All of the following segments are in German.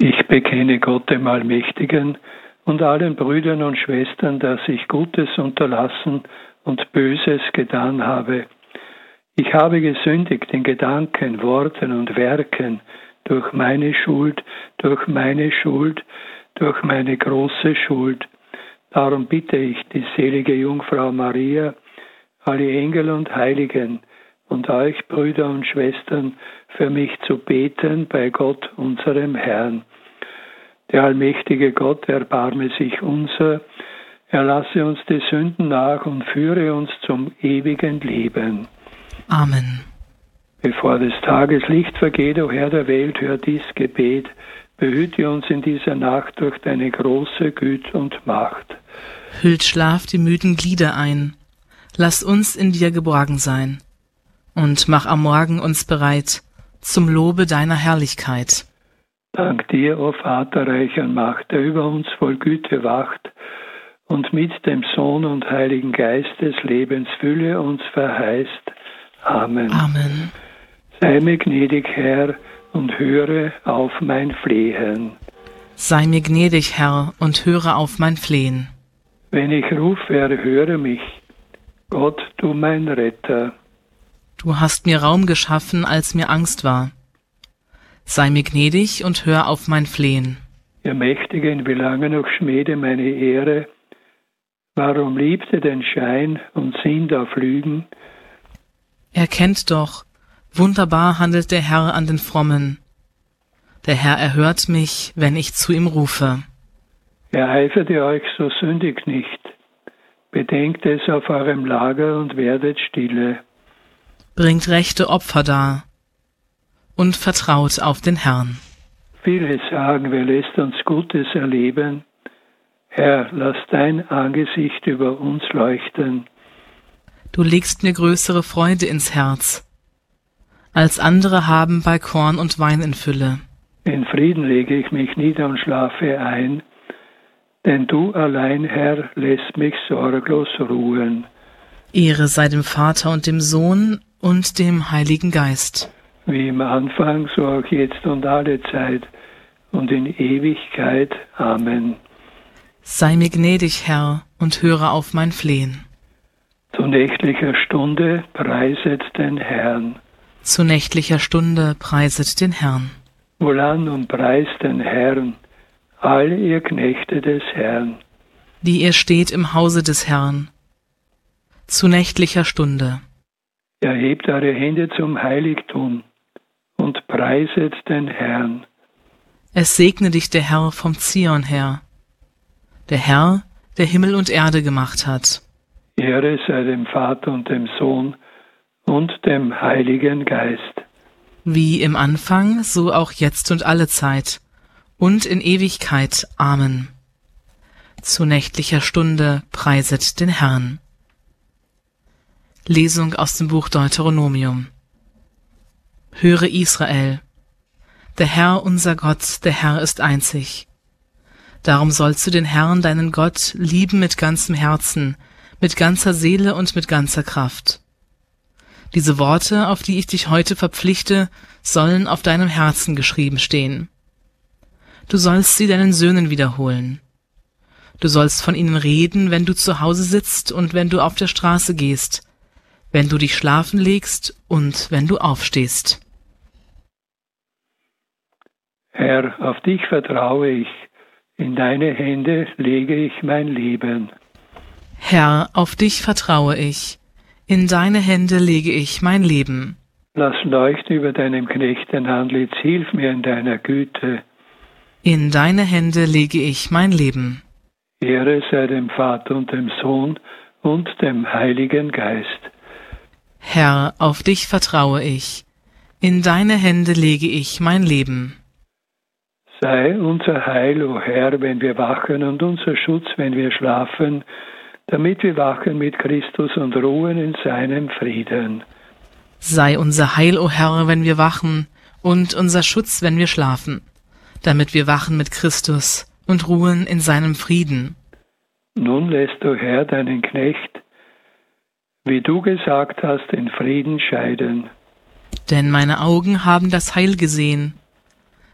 Ich bekenne Gott dem Allmächtigen und allen Brüdern und Schwestern, dass ich Gutes unterlassen und Böses getan habe. Ich habe gesündigt in Gedanken, Worten und Werken durch meine Schuld, durch meine große Schuld. Darum bitte ich die selige Jungfrau Maria, alle Engel und Heiligen und euch, Brüder und Schwestern, für mich zu beten bei Gott, unserem Herrn. Der allmächtige Gott erbarme sich unser, er lasse uns die Sünden nach und führe uns zum ewigen Leben. Amen. Bevor des Tages Licht vergeht, o Herr der Welt, hör dies Gebet, behüte uns in dieser Nacht durch deine große Güte und Macht. Hüllt Schlaf die müden Glieder ein, lass uns in dir geborgen sein, und mach am Morgen uns bereit zum Lobe deiner Herrlichkeit. Dank dir, o Vater reicher Macht, der über uns voll Güte wacht und mit dem Sohn und Heiligen Geist des Lebens Fülle uns verheißt. Amen. Amen. Sei mir gnädig, Herr, und höre auf mein Flehen. Sei mir gnädig, Herr, und höre auf mein Flehen. Wenn ich rufe, erhöre mich. Gott, du mein Retter. Du hast mir Raum geschaffen, als mir Angst war. Sei mir gnädig und hör auf mein Flehen. Ihr Mächtigen, wie lange noch schmäde meine Ehre? Warum liebt ihr den Schein und sinnt auf Lügen? Erkennt doch, wunderbar handelt der Herr an den Frommen. Der Herr erhört mich, wenn ich zu ihm rufe. Ereifert ihr euch, so sündigt nicht. Bedenkt es auf eurem Lager und werdet stille. Bringt rechte Opfer dar und vertraut auf den Herrn. Viele sagen, wer lässt uns Gutes erleben? Herr, lass dein Angesicht über uns leuchten. Du legst mir größere Freude ins Herz, als andere haben bei Korn und Wein in Fülle. In Frieden lege ich mich nieder und schlafe ein, denn du allein, Herr, lässt mich sorglos ruhen. Ehre sei dem Vater und dem Sohn und dem Heiligen Geist. Wie im Anfang, so auch jetzt und alle Zeit und in Ewigkeit. Amen. Sei mir gnädig, Herr, und höre auf mein Flehen. Zu nächtlicher Stunde preiset den Herrn. Zu nächtlicher Stunde preiset den Herrn. Wohlan und preist den Herrn, all ihr Knechte des Herrn. Die ihr steht im Hause des Herrn. Zu nächtlicher Stunde. Erhebt eure Hände zum Heiligtum und preiset den Herrn. Es segne dich der Herr vom Zion her, der Herr, der Himmel und Erde gemacht hat. Ehre sei dem Vater und dem Sohn und dem Heiligen Geist. Wie im Anfang, so auch jetzt und alle Zeit und in Ewigkeit. Amen. Zu nächtlicher Stunde preiset den Herrn. Lesung aus dem Buch Deuteronomium. Höre Israel, der Herr unser Gott, der Herr ist einzig. Darum sollst du den Herrn, deinen Gott, lieben mit ganzem Herzen, mit ganzer Seele und mit ganzer Kraft. Diese Worte, auf die ich dich heute verpflichte, sollen auf deinem Herzen geschrieben stehen. Du sollst sie deinen Söhnen wiederholen. Du sollst von ihnen reden, wenn du zu Hause sitzt und wenn du auf der Straße gehst, wenn du dich schlafen legst und wenn du aufstehst. Herr, auf dich vertraue ich, in deine Hände lege ich mein Leben. Herr, auf dich vertraue ich, in deine Hände lege ich mein Leben. Lass leuchten über deinem Knechtenantlitz, hilf mir in deiner Güte. In deine Hände lege ich mein Leben. Ehre sei dem Vater und dem Sohn und dem Heiligen Geist. Herr, auf dich vertraue ich, in deine Hände lege ich mein Leben. Sei unser Heil, o Herr, wenn wir wachen, und unser Schutz, wenn wir schlafen, damit wir wachen mit Christus und ruhen in seinem Frieden. Sei unser Heil, o Herr, wenn wir wachen, und unser Schutz, wenn wir schlafen, damit wir wachen mit Christus und ruhen in seinem Frieden. Nun lässt du, Herr, deinen Knecht, wie du gesagt hast, in Frieden scheiden. Denn meine Augen haben das Heil gesehen,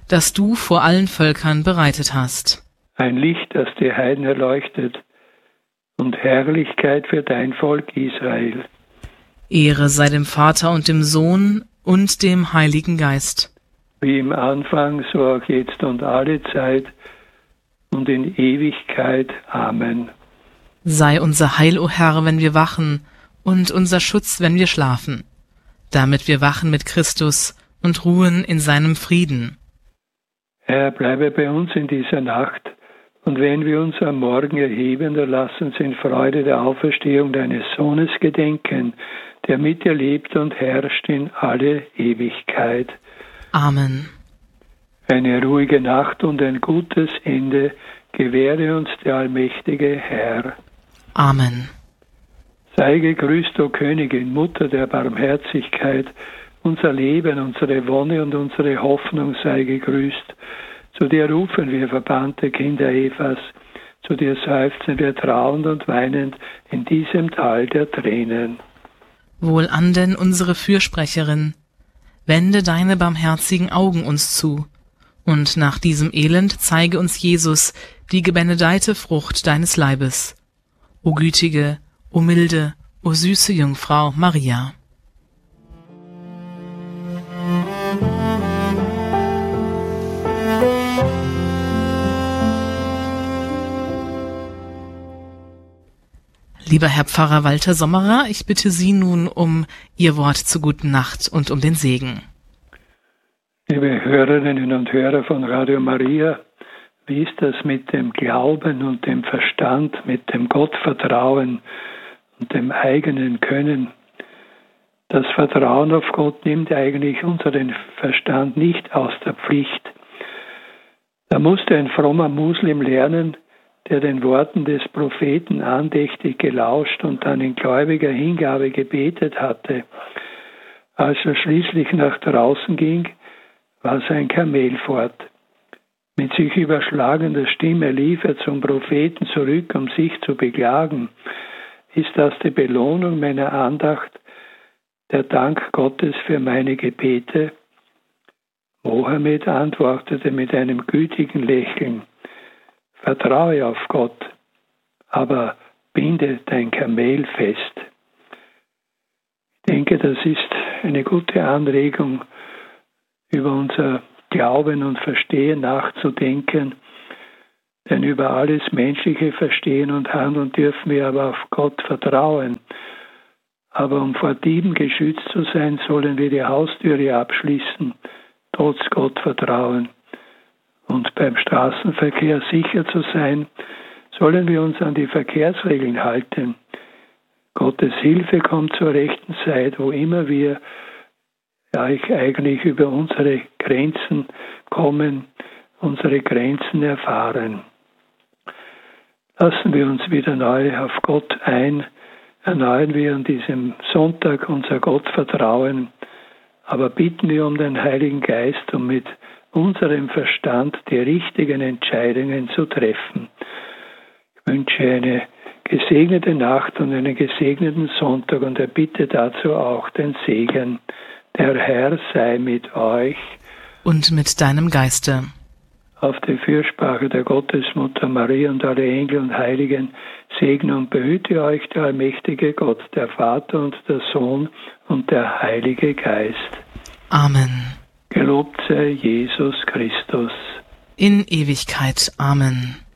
das du vor allen Völkern bereitet hast. Ein Licht, das die Heiden erleuchtet, und Herrlichkeit für dein Volk Israel. Ehre sei dem Vater und dem Sohn und dem Heiligen Geist. Wie im Anfang, so auch jetzt und alle Zeit und in Ewigkeit. Amen. Sei unser Heil, o Herr, wenn wir wachen, und unser Schutz, wenn wir schlafen, damit wir wachen mit Christus und ruhen in seinem Frieden. Herr, bleibe bei uns in dieser Nacht, und wenn wir uns am Morgen erheben, dann lass uns in Freude der Auferstehung deines Sohnes gedenken, der mit dir lebt und herrscht in alle Ewigkeit. Amen. Eine ruhige Nacht und ein gutes Ende gewähre uns der allmächtige Herr. Amen. Sei gegrüßt, o Königin, Mutter der Barmherzigkeit, unser Leben, unsere Wonne und unsere Hoffnung sei gegrüßt. Zu dir rufen wir, verbannte Kinder Evas, zu dir seufzen wir trauernd und weinend in diesem Tal der Tränen. Wohlan denn unsere Fürsprecherin, wende deine barmherzigen Augen uns zu, und nach diesem Elend zeige uns Jesus, die gebenedeite Frucht deines Leibes. O gütige, o milde, o süße Jungfrau Maria. Lieber Herr Pfarrer Walter Sommerer, ich bitte Sie nun um Ihr Wort zur guten Nacht und um den Segen. Liebe Hörerinnen und Hörer von Radio Maria, wie ist das mit dem Glauben und dem Verstand, mit dem Gottvertrauen und dem eigenen Können? Das Vertrauen auf Gott nimmt eigentlich unseren Verstand nicht aus der Pflicht. Da musste ein frommer Muslim lernen, der den Worten des Propheten andächtig gelauscht und dann in gläubiger Hingabe gebetet hatte. Als er schließlich nach draußen ging, war sein Kamel fort. Mit sich überschlagender Stimme lief er zum Propheten zurück, um sich zu beklagen. Ist das die Belohnung meiner Andacht, der Dank Gottes für meine Gebete? Mohammed antwortete mit einem gütigen Lächeln: Vertraue auf Gott, aber binde dein Kamel fest. Ich denke, das ist eine gute Anregung, über unser Glauben und Verstehen nachzudenken, denn über alles menschliche Verstehen und Handeln dürfen wir aber auf Gott vertrauen. Aber um vor Dieben geschützt zu sein, sollen wir die Haustüre abschließen, trotz Gottvertrauen. Und beim Straßenverkehr sicher zu sein, sollen wir uns an die Verkehrsregeln halten. Gottes Hilfe kommt zur rechten Zeit, wo immer wir eigentlich über unsere Grenzen kommen, unsere Grenzen erfahren. Lassen wir uns wieder neu auf Gott ein, erneuern wir an diesem Sonntag unser Gottvertrauen, aber bitten wir um den Heiligen Geist, um mit unserem Verstand die richtigen Entscheidungen zu treffen. Ich wünsche eine gesegnete Nacht und einen gesegneten Sonntag und erbitte dazu auch den Segen. Der Herr sei mit euch und mit deinem Geiste. Auf die Fürsprache der Gottesmutter Maria und alle Engel und Heiligen segne und behüte euch der allmächtige Gott, der Vater und der Sohn und der Heilige Geist. Amen. Gelobt sei Jesus Christus. In Ewigkeit. Amen.